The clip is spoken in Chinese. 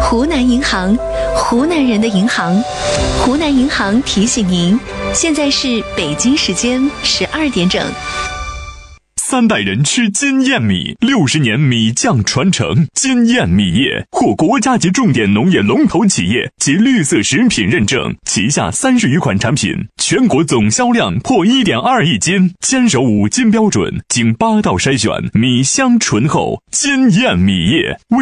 湖南银行，湖南人的银行。湖南银行提醒您，现在是北京时间12点整。 3代人吃金燕米，60年米酱传承。金燕米业获国家级重点农业龙头企业及绿色食品认证，旗下30余款产品，全国总销量破1.2亿斤，坚守5金标准，经8道筛选，米香醇厚。金燕米业。